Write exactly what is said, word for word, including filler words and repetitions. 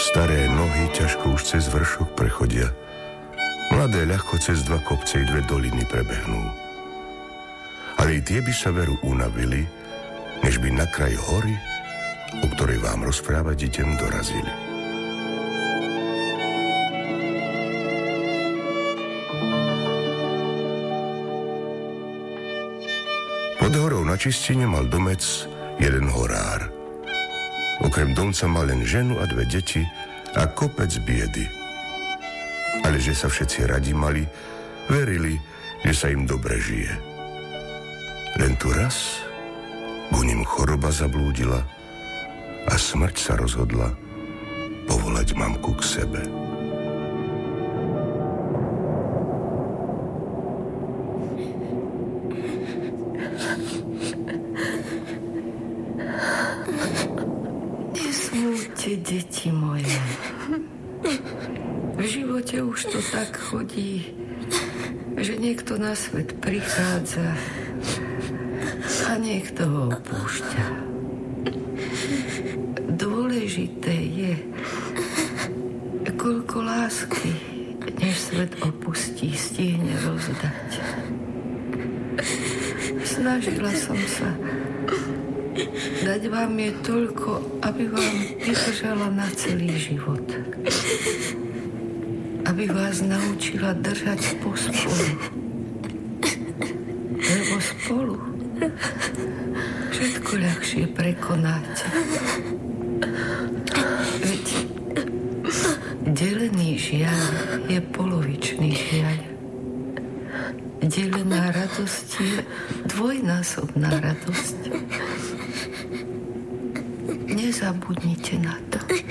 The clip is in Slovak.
Staré nohy ťažko už cez vršok prechodia. Mladé ľahko cez dva kopce i dve doliny prebehnú. Ale i tie by sa veru unavili, než by na kraj hory, o ktorej vám rozprávať idem, dorazili. Pod horou na Čistine mal domec jeden horár. Okrem domca mal len ženu a dve deti a kopec biedy. Ale že sa všetci radi mali, verili, že sa im dobre žije. Len tu raz ku nim choroba zablúdila a smrť sa rozhodla povolať mamku k sebe. Nesmúďte, deti moje. V živote už to tak chodí, že niekto na svet prichádza a niekto ho opúšťa. Dôležité je, koľko lásky, než svet opustí, stihne rozdať. Snažila som sa dať vám je toľko, aby vám vydržala na celý život. Aby vás naučila držať pospolu. Lebo spolu všetko ľahšie prekonáte. Veď delený žiaľ je polovičný žiaľ. Delená radosť je dvojnásobná radosť. Nezabudnite na to.